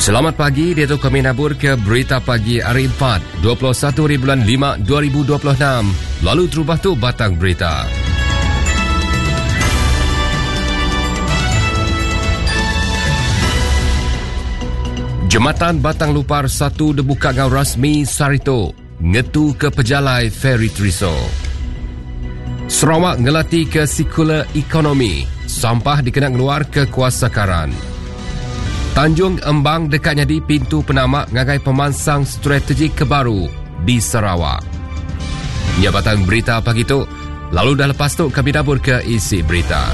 Selamat pagi, dia tu kami nabur ke Berita Pagi hari 4, 21 bulan 5, 2026. Lalu terubah tu batang berita. Jembatan Batang Lupar 1 dibuka ngau rasmi Sarito, ngetu ke pejalai Ferry Triso. Sarawak ngelati ke sirkular ekonomi, sampah dikena keluar ke kuasa karan. Tanjung Embang dekat jadi pintu penamak ngagai pemansang strategik kebaru di Sarawak. Ia batang berita pagi tu. Lalu dah lepas tu kami dapur ke isi berita.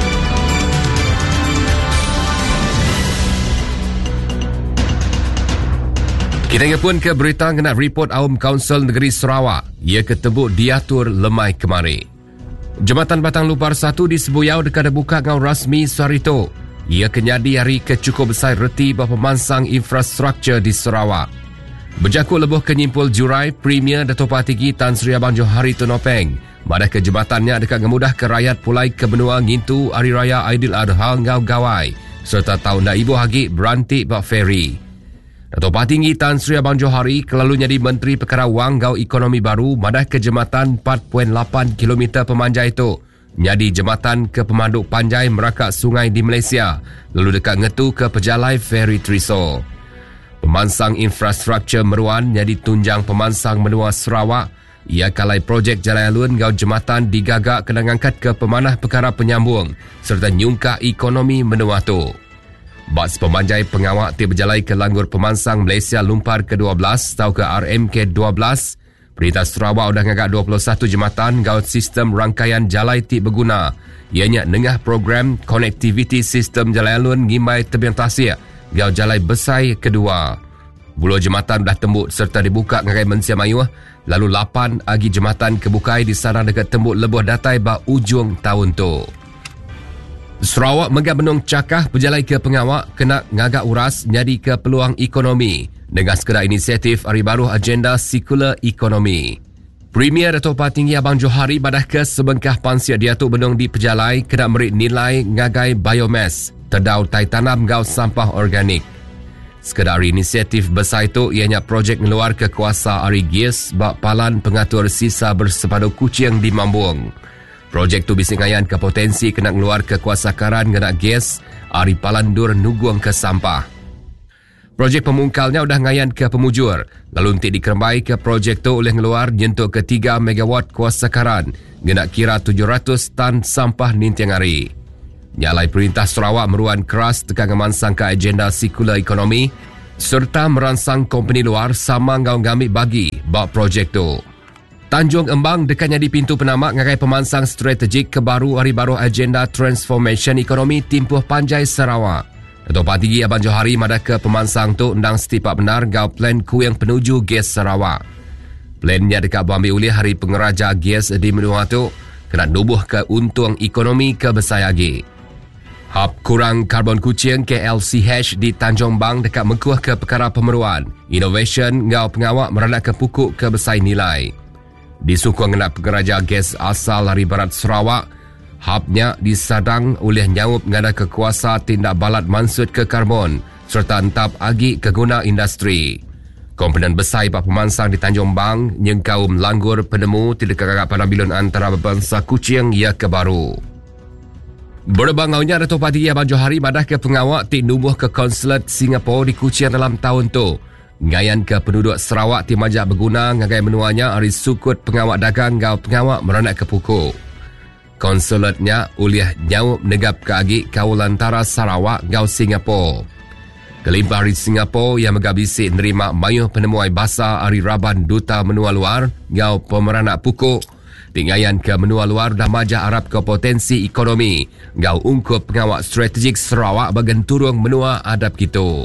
Kita ingat pun ke berita kena report Awam Kaunsil Negeri Sarawak. Ia ketebuk diatur lemai kemari. Jembatan Batang Lupar 1 di Sebuyau dekat buka ngau rasmi Sarito. Ia kenyadi hari kecukup besar reti berpemansang infrastruktur di Sarawak. Berjakut lebuh kenyimpul jurai Premier Dato' Patigi Tan Sri Abang Johari Tunopeng. Madah ke jembatannya dekat ngemudah ke rakyat pulai ke benua ngintu Hari Raya Aidiladha ngau gawai serta tahun dah ibu hagi berantik bak ferry. Dato' Patigi Tan Sri Abang Johari kelalu jadi Menteri Perkara Wang ngau ekonomi baru madah ke jembatan 4.8 km pemanjai itu. Nyadi jembatan ke pemaduk panjai merakak sungai di Malaysia, lalu dekat ngetu ke pejalai Ferry Triso. Pemansang infrastruktur meruan nyadi tunjang pemansang menua Sarawak. Ia kalai projek jalan alun ngau jembatan digagak kena ngangkat ke pemanah perkara penyambung serta nyungkak ekonomi menua tu. Bas pemanjai pengawak ti berjalai ke langgur pemansang Malaysia Lumpar ke-12 atau ke RMK-12. Perintah Sarawak sudah ngagak 21 jembatan gaut sistem rangkaian jalai ti berguna. Ianya nengah program Connectivity System Jalai Alun ngimbai tebian tasik gaut jalai besai kedua. Buluh jembatan dah tembuk serta dibuka ngagai Mensia Mayuh. Lalu 8 agi jembatan kebukai di sana dekat tembuk lebuh datai ba ujung tahun tu. Sarawak megah benung cakah berjalai ke pengawak kena ngagak uras nyadi ke peluang ekonomi. Dengan sekadar inisiatif hari baru agenda sirkular ekonomi. Premier Dato' Patinggi Abang Johari badah ke sebengkah pansia dia tu benung di pejalai kena merit nilai ngagai biomass, terdau tai tanam gau sampah organik. Sekadar inisiatif besar itu ianya projek ngeluar ke kuasa Ari Gies bak palan pengatur sisa bersepadu kucing di Mambung. Projek tu bisingayan ke potensi kena ngeluar ke kuasa karan kena Gies Ari Palandur nuguang ke sampah. Projek pemungkalnya udah ngayan ke pemujur. Lalu nanti dikerembai ke projek tu oleh ngeluar nyentuh ke 3 megawatt kuasa karan. Genak kira 700 tan sampah nintiang hari. Nyalai Perintah Sarawak meruan keras tekan ngemansang ke agenda sirkular ekonomi serta merangsang company luar sama ngau ngambil bagi bak projek tu. Tanjung Embang dekatnya di pintu penamak ngagai pemansang strategik kebaru hari baru agenda transformation ekonomi timpuh panjai Sarawak. Dato' Patigi Abang Johari madah ke pemansang tu undang setipak benar gau plan ku yang penuju gas Sarawak. Plannya dekat berambil ulih hari pengeraja gas di menua tu kena nubuh ke untung ekonomi ke besar lagi. Hub kurang karbon kucing KLCH di Tanjung Bang dekat mengkuah ke perkara pemeruan. Innovation ngau pengawak meranak ke pukuk ke besar nilai. Di sukung kena pengeraja gas asal hari barat Sarawak, hubnya disadang oleh nyawup ngada kekuasa tindak balat mansut ke karbon serta entap agi ke guna industri. Komponen besar pak pemansang di Tanjung Bang yang kaum langgur penemu tidak kagak panabilun antara berbangsa kucing ia kebaru. Berbangaunya Dato' Patigi Abang Johari badah ke pengawak ti nubuh ke konsulat Singapura di kucing dalam tahun tu. Ngayan ke penduduk Sarawak ti majak berguna ngagai menuanya hari sukut pengawak dagang gau pengawak meranak ke pukul. Konsulatnya uliah nyawup negap ke agi Kaulantara Sarawak gau Singapura. Kelimpah dari Singapura yang megabisi nerima mayuh penemuai basa hari Raban Duta Menua Luar gau pemeranak pukuk. Tinggayan ke menua luar dah majak Arab ke potensi ekonomi gau ungkup pengawak strategik Sarawak bagian turung menua adab gitu.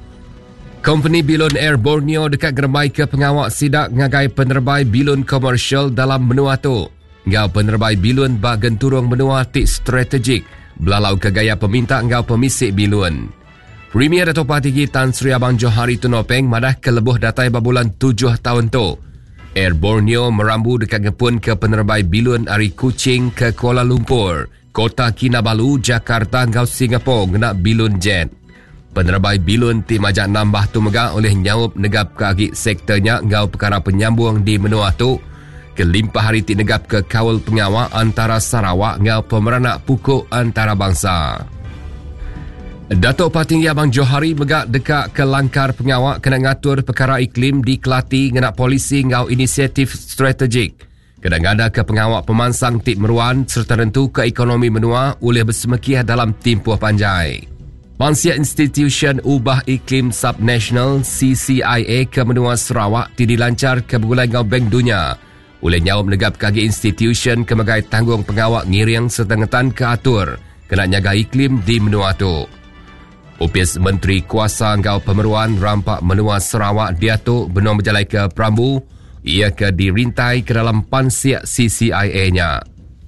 Company Bilun Air Borneo dekat gerembai ke pengawak sidak ngagai penerbai bilun komersial dalam menua tu. Ngau penerbai bilun bagian turung menua tik strategik belalau ke gaya peminta ngau pemisik bilun. Premier Dato' Patigi Tan Sri Abang Johari Tunopeng madah ke lebuh datai babulan 7 tahun tu. Air Borneo merambu dekat ngepun ke penerbai bilun Ari Kuching ke Kuala Lumpur, Kota Kinabalu, Jakarta ngau Singapura ngena bilun jet. Penerbay bilun ti majak nambah tu megak oleh nyaup negap ke agi sektornya ngau perkara penyambung di menua tu. Kelimpah hari ti negap ke kawal pengawal antara Sarawak ngau pemeranak pukul antarabangsa. Datuk Patinggi Abang Johari megak dekat ke langkar pengawal kena ngatur perkara iklim di Kelati ngenak polisi ngau inisiatif strategik. Kadang-kadang ke pengawal pemansang tip meruan serta rentu ke ekonomi menua oleh bersemekiah dalam tempoh panjai. Pensiap Institution Ubah Iklim Subnational CCIA ke menua Sarawak dilancar ke bergulai ngau Bank Dunia. Oleh nyawab negap kagi institution kemagai tanggung pengawal ngiriang serta ngetan ke atur kena nyaga iklim di menua tu. Opis Menteri Kuasa Ngau Pemeruan Rampak Menua Sarawak Datuk Benong berjalai ke Perambu, ia ke dirintai ke dalam pensiap CCIA-nya.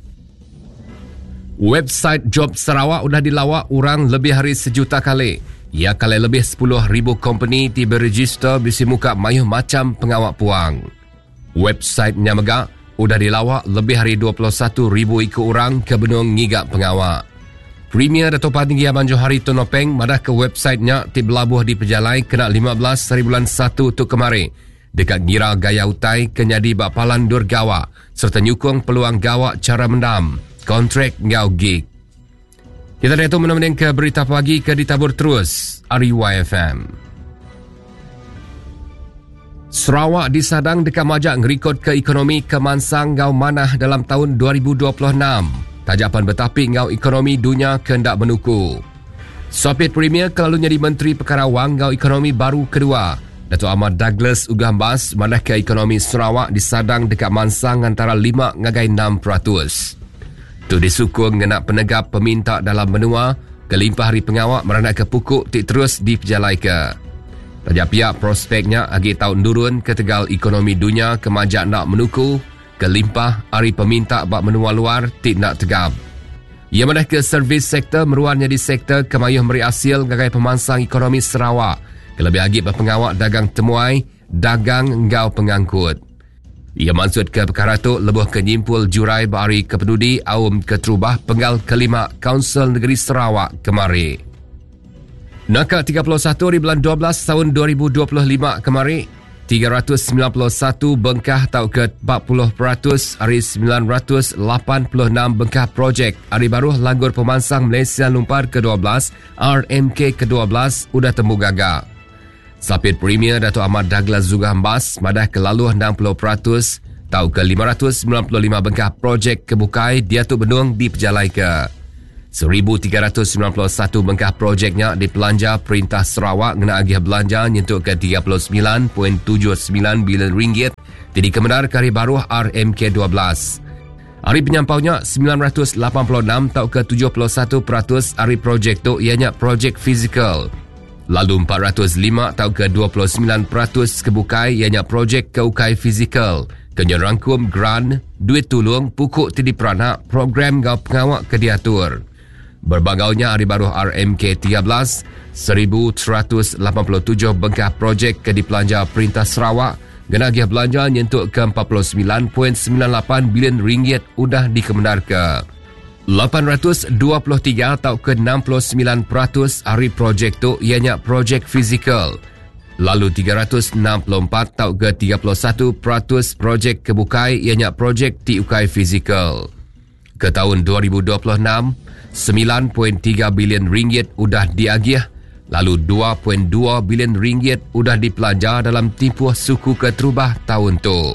Website Job Sarawak sudah dilawak orang lebih hari 1 juta kali. Ia kali lebih 10,000 company tiba register bisi muka mayuh macam pengawak puang. Websitenya megak sudah dilawak lebih hari 21,000 ikut orang ke benung ngigak pengawak. Premier Datuk Patinggi Abang Johari Tonopeng madah ke websitenya ti belabuh di pejalai kena 15 hari bulan 1 tu kemari. Dekat ngira gaya utai kenyadi bapalan dur gawa serta nyukung peluang gawa cara mendam. Kontrak ngau gig. Kita dah tu menemenin ke berita pagi ke ditabur terus RYFM. Sarawak disadang dekat majak ngerikod ke ekonomi kemansang ngau manah dalam tahun 2026. Tajapan bertapik ngau ekonomi dunia kehendak menuku. Sopit Premier kelalunya di Menteri Perkara Wang ngau ekonomi baru kedua. Datuk Ahmad Douglas ugambas manah ke ekonomi Sarawak disadang dekat mansang antara 5 ngagai 6%. Tu disukung ngenak penegap peminta dalam menua, kelimpah hari pengawak meranak ke pukuk tik terus diperjalai ke. Tajak pihak prospeknya agi tahun durun ke tegal ekonomi dunia kemajak nak menuku, kelimpah hari peminta bak menua luar tik nak tegap. Ia madah ke servis sektor meruannya di sektor kemayuh meri hasil ngagai pemansang ekonomi Sarawak, kelebih agi pengawak dagang temuai, dagang ngau pengangkut. Ia maksud ke perkara tu lebuh ke nyimpul jurai bari kepedudi awam keterubah penggal kelima Kaunsil Negeri Sarawak kemari. Nakak 31 di bulan 12 tahun 2025 kemari, 391 bengkah tau ke 40% hari 986 bengkah projek hari baru Langgur Pemansang Malaysia Lumpar ke-12 RMK ke-12 udah temu gagak. Sapit Premier Datuk Ahmad Douglas juga hambas madah ke lalu 60% tau ke 595 bengkah projek kebukai dia tu benung diperjalai ke. 1,391 bengkah projeknya dipelanja Perintah Sarawak ngena agih belanja nyentuh ke 39.79 bilion ringgit jadi kemenar ke hari baru RMK 12. Hari penyampaunya 986 tau ke 71% hari projek tu ianya projek fizikal. Lalu 405 tau ke 29% kebukai ianya projek keukai fizikal. Kenya rangkum grant, duit tolong, pukuk tidi peranak, program ngau pengawak ke diatur. Berbagaunya hari baru RMK 13, 1,187 bengkah projek ke dipelanja Perintah Sarawak. Genagih belanja nyentuk ke 49.98 bilion ringgit udah dikemenar ke. 823 tau ke 69% hari projek tu ianya projek fizikal. Lalu 364 tau ke 31% projek kebukai ianya projek tiukai fizikal. Ke tahun 2026, 9.3 bilion ringgit udah diagih. Lalu 2.2 bilion ringgit udah dipelanja dalam tempoh suku keterubah tahun tu.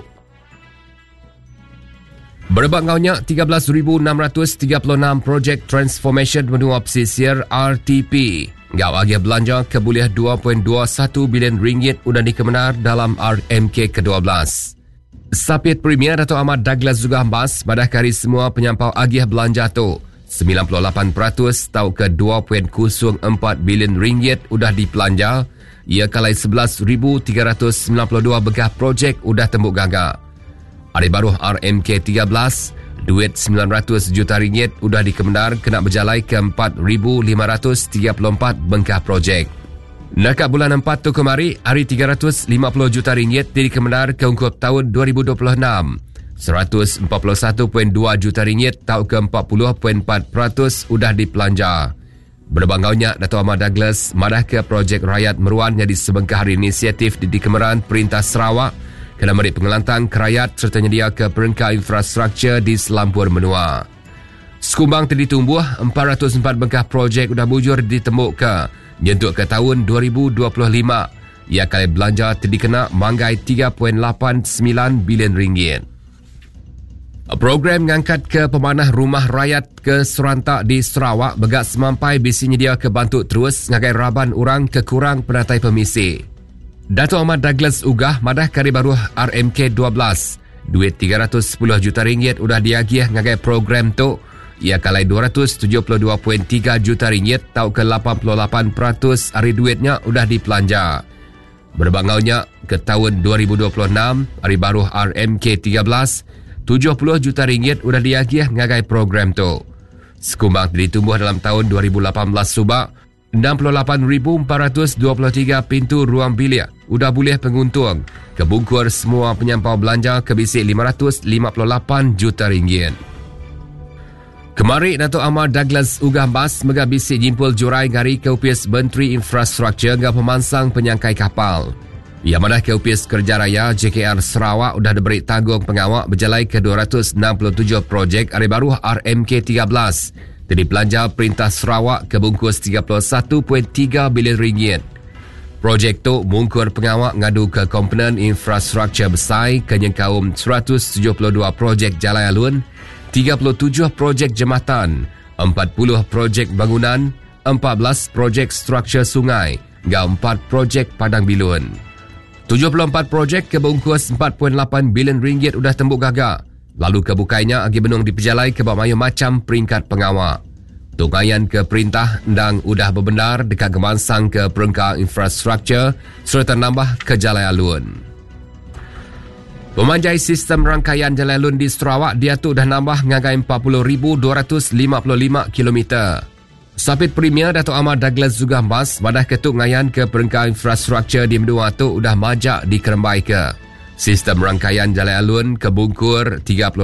Berbangaunya 13,636 projek transformation benua pesisir RTP. Ngau agih belanja keboleh 2.21 bilion ringgit udah dikemenar dalam RMK ke-12. Sapit Premier Datuk Ahmad Douglas juga hambas pada kali semua penyampau agih belanja tu. 98% tau ke 2.04 bilion ringgit udah dipelanja. Ia kalai 11,392 bengkah projek udah tembuk gagak. Hari baru RMK 13, duit 900 juta ringgit udah dikemenar kena berjalai ke 4,534 bengkah projek. Nakak bulan 4 tu kemari, hari 350 juta ringgit dikemenar ke ungkup tahun 2026. 141.2 juta ringgit tau ke 40.4% udah dipelanja. Berbangaunya Dato' Ahmad Douglas madah ke projek rakyat meruan yang disebengkah hari inisiatif di Kemeran Perintah Sarawak kena merik pengelantang kerayat serta nyedia ke perengkah infrastruktur di Selampur Menua. Sekumbang tadi tumbuh 404 bengkah projek udah bujur ditembuk ke nyentuk ke tahun 2025. Ia kali belanja tadi kena manggai 3.89 bilion ringgit. Program ngangkat ke pemanah rumah rakyat ke serentak di Sarawak begak semampai bisi nyedia ke bantu terus ngagai raban orang kekurang penatai pemisi. Dato' Ahmad Douglas ugah madah kari baru RMK 12. Duit 310 juta ringgit udah diagih ngagai program tu. Ia kalai 272.3 juta ringgit tau ke 88% hari duitnya udah dipelanja. Berbangaunya ke tahun 2026 hari baru RMK 13 70 juta ringgit udah diagih ngagai program tu. Sekumbang ditumbuh dalam tahun 2018 subak 68,423 pintu ruang bilik udah boleh penguntung kebungkur semua penyampau belanja ke bisik 558 juta ringgit. Kemari Dato' Ahmad Douglas ugah bas mega bisik jimpul jurai ngari ke upis Menteri Infrastruktur ngah pemansang penyangkai kapal. Ia madah ke upis Kerja Raya JKR Sarawak udah diberi tanggung pengawak berjalai ke 267 projek hari baru RMK 13. Jadi belanja Perintah Sarawak ke bungkus 31.3 bilion ringgit. Projek tu mungkur pengawak ngadu ke komponen infrastruktur besar ke nyengkaum 172 projek jalan alun, 37 projek jambatan, 40 projek bangunan, 14 projek struktur sungai, dan 4 projek padang bilun. 74 projek ke bungkus 4.8 bilion ringgit udah tembuk gagak. Lalu kebukainya agi benung dipejalai ke bawah macam peringkat pengawak. Tunggayan ke perintah ndang udah berbenar dekat gemansang ke perengkah infrastruktur serta nambah ke jalan alun. Pemanjai sistem rangkaian jalan alun di Sarawak dia tu dah nambah ngagai 40,255 kilometer. Sapit Premier Dato' Ahmad Douglas juga mas madah ketuk ngayan ke perengkah infrastruktur di Menua tu udah majak dikerembai ke. Sistem rangkaian jalan alun ke bungkur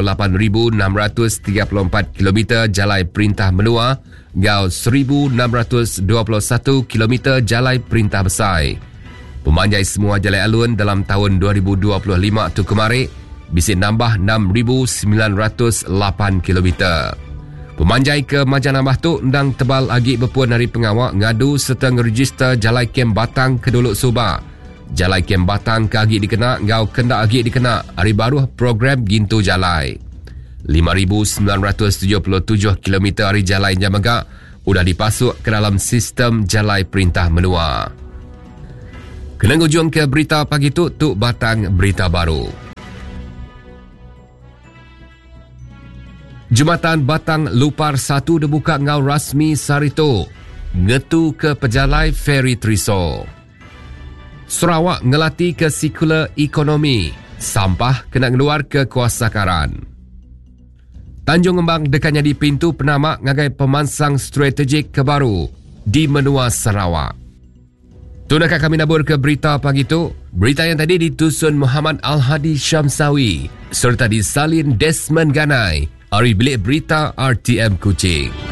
38,634 km jalan Perintah Menua, gau 1,621 km jalan Perintah Besar. Pemanjai semua jalan alun dalam tahun 2025 tu kemari bisi nambah 6,908 km. Pemanjai ke Majanambah tu ndang tebal agi berpuan dari pengawak ngadu serta ngeregister Jalai Kem Batang ke Duluk Subak. Jalai Kem Batang ke agi dikena ngau kena agi dikena hari baru program Gintu Jalai. 5,977 km hari Jalai Jamagak udah dipasuk ke dalam sistem Jalai Perintah Menua. Kena ngujung ke berita pagi tu batang berita baru. Jumatan Batang Lupar 1 dibuka ngau rasmi Sarito. Ngetu ke pejalai Feri Triso. Sarawak ngelatih ke sirkular ekonomi. Sampah kena keluar ke kuasakaran. Tanjung Embang dekatnya di pintu penamak ngagai pemansang strategik kebaru di Menua Sarawak. Tunakah kami nabur ke berita pagi tu? Berita yang tadi ditusun Muhammad Al-Hadi Syamsawi serta disalin Desmond Ganai. Hari Bilik Berita RTM Kuching.